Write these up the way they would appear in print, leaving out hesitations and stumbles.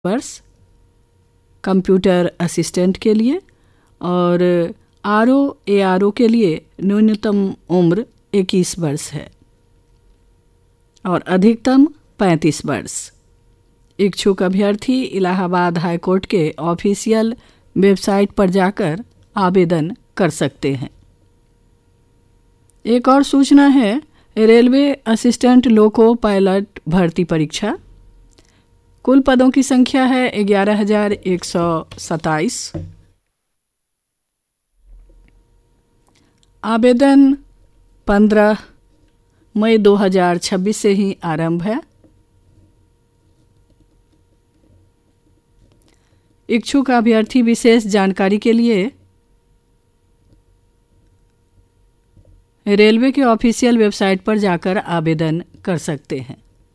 वर्ष computer assistant के लिए और ARO के लिए न्यूनतम उम्र 21 वर्ष है और अधिकतम 35 वर्ष। इच्छुक अभ्यर्थी इलाहाबाद हाई कोर्ट के ऑफिशियल वेबसाइट पर जाकर आवेदन कर सकते हैं। एक और सूचना है, रेलवे असिस्टेंट लोको पायलट भर्ती परीक्षा। कुल पदों की संख्या है 11,127। आवेदन 15 मई 2026 से ही आरंभ है। इच्छुक अभ्यर्थी विशेष जानकारी के लिए रेलवे के ऑफिशियल वेबसाइट पर जाकर आवेदन कर सकते हैं।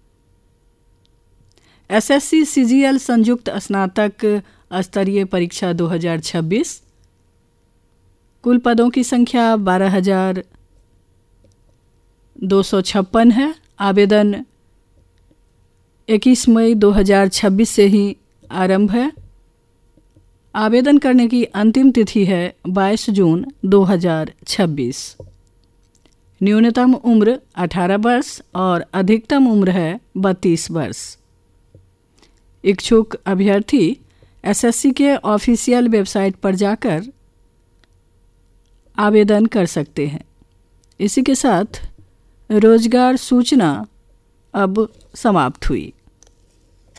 SSC CGL संयुक्त स्नातक स्तरीय परीक्षा 2026। कुल पदों की संख्या 12,256 है। आवेदन 21 मई 2026 से ही आरंभ है। आवेदन करने की अंतिम तिथि है 22 जून 2026। न्यूनतम उम्र 18 वर्ष और अधिकतम उम्र है 32 वर्ष। इच्छुक अभ्यर्थी SSC के ऑफिशियल वेबसाइट पर जाकर आवेदन कर सकते हैं। इसी के साथ रोजगार सूचना अब समाप्त हुई।